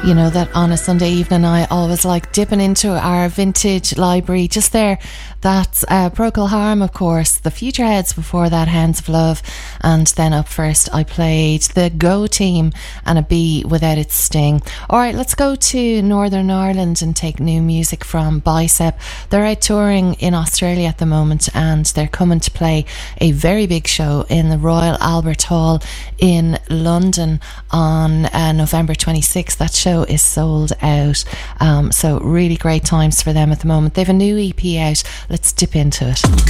You know that on a Sunday evening I always like dipping into our vintage library. Just there, that's Procol Harum, of course, the Futureheads, before that Hounds of Love, and then up first I played the Go Team and A Bee Without Its Sting. Alright, let's go to Northern Ireland and take new music from Bicep. They're out touring in Australia at the moment, and they're coming to play a very big show in the Royal Albert Hall in London on November 26th. That show is sold out, so really great times for them at the moment. They have a new EP out. Let's dip into it.